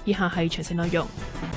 以下係詳細內容。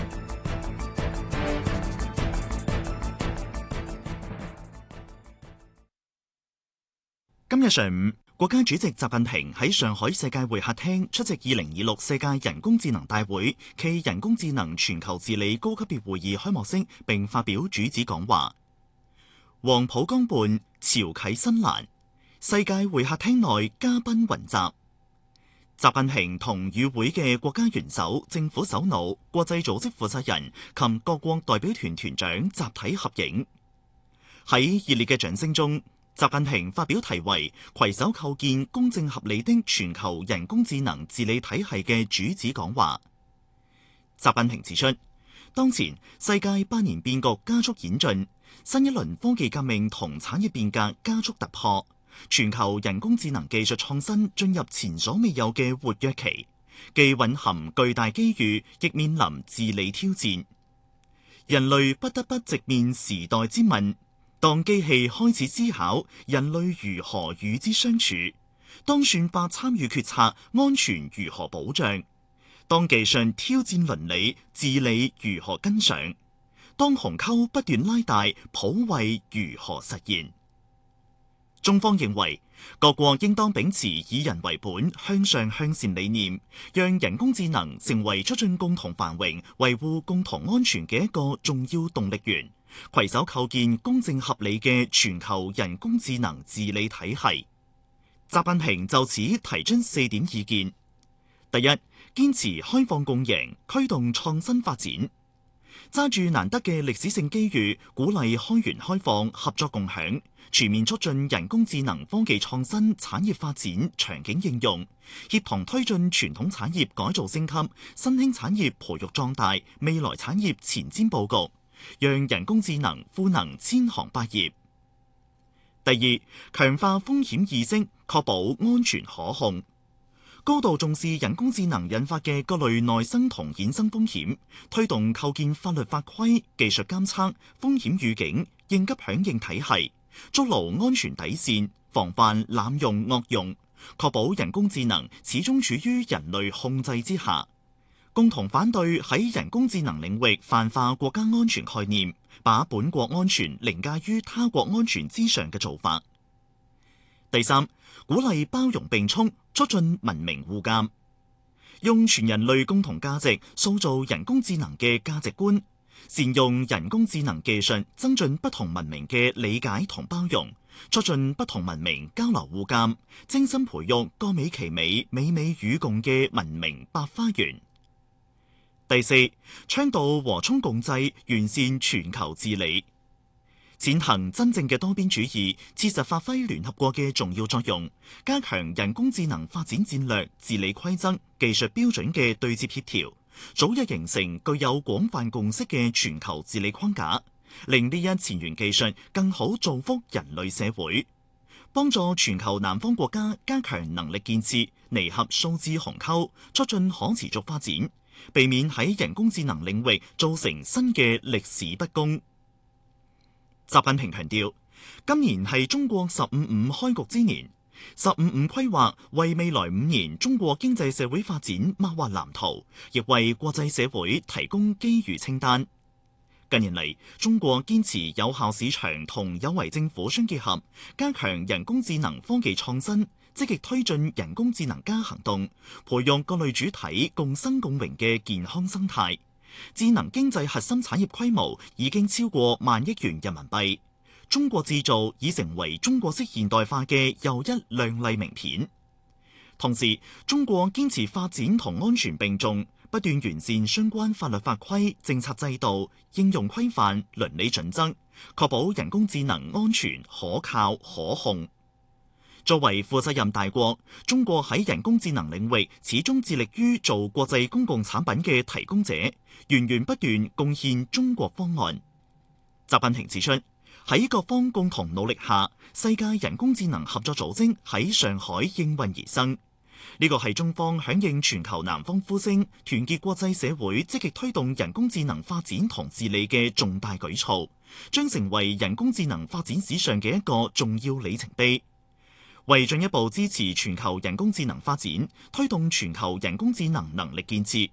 今日上午，國家主席習近平喺上海世界會客廳出席2026世界人工智能大會暨人工智能全球治理高級別會議開幕式，並發表主旨講話。黃浦江畔，潮啟新欄，世界會客廳內嘉賓雲集。習近平同與會嘅國家元首、政府首腦、國際組織負責人及各國代表團團長集體合影。喺熱烈嘅掌聲中，習近平發表題為《攜手構建公正合理的全球人工智能治理體系》嘅主旨講話。習近平指出，當前世界百年變局加速演進，新一輪科技革命同產業變革加速突破，全球人工智能技術創新進入前所未有嘅活躍期，既蘊含巨大機遇，亦面臨治理挑戰。人類不得不直面時代之問。當機器開始思考人類如何與之相處，當算法參與決策，安全如何保障？當技術挑戰倫理，治理如何跟上？當鴻溝不斷拉大，普惠如何實現？中方認為，各國應當秉持以人為本、向上向善理念，讓人工智能成為促進共同繁榮、維護共同安全嘅一個重要動力源。攜手構建公正合理嘅全球人工智能治理體系。習近平就此提出4點意見：第一，堅持開放共贏，驅動創新發展，揸住難得嘅歷史性機遇，鼓勵開源開放、合作共享，全面促進人工智能科技創新產業發展、場景應用，協同推進傳統產業改造升級、新興產業培育壯大、未來產業前瞻佈局，讓人工智能賦能千行百業。第二，強化風險意識，確保安全可控，高度重視人工智能引發嘅各類內生同衍生風險，推動構建法律法規、技術監測、風險預警、應急響應體系，築牢安全底線，防範濫用惡用，確保人工智能始終處於人類控制之下。共同反對喺人工智能領域泛化國家安全概念，把本國安全凌駕於他國安全之上嘅做法。第三，鼓勵包容並蓄，促進文明互鑒，用全人類共同價值塑造人工智能嘅價值觀，善用人工智能技術增進不同文明嘅理解同包容，促進不同文明交流互鑒，精心培育各美其美、美美與共嘅文明百花園。第四，倡導和衷共濟，完善全球治理，踐行真正嘅多邊主義，切實發揮聯合國嘅重要作用，加強人工智能發展戰略、治理規則、技術標準嘅對接協調，早日形成具有廣泛共識嘅全球治理框架，令呢一前沿技術更好造福人類社會，幫助全球南方國家加強能力建設，彌合數字鴻溝，促進可持續發展，避免喺人工智能領域造成新嘅歷史不公。習近平強調，今年係中國15+5開局之年，15+5規劃為未來5年中國經濟社會發展擘劃藍圖，亦為國際社會提供機遇清單。近年嚟，中國堅持有效市場同有為政府相結合，加強人工智能科技創新，積極推進人工智能加行動，培養各類主體共生共榮嘅健康生態。智能經濟核心產業規模已經超過1萬億元人民幣，中國製造已成為中國式現代化嘅又一亮麗名片。同時，中國堅持發展同安全並重，不斷完善相關法律法規、政策制度、應用規範、倫理準則，確保人工智能安全、可靠、可控。作為負責任大國，中國喺人工智能領域始終致力於做國際公共產品嘅提供者，源源不斷貢獻中國方案。習近平指出，喺各方共同努力下，世界人工智能合作組織喺上海應運而生。呢個係中方響應全球南方呼聲，團結國際社會，積極推動人工智能發展同治理嘅重大舉措，將成為人工智能發展史上嘅一個重要里程碑。為進一步支持全球人工智能發展，推動全球人工智能能力建設，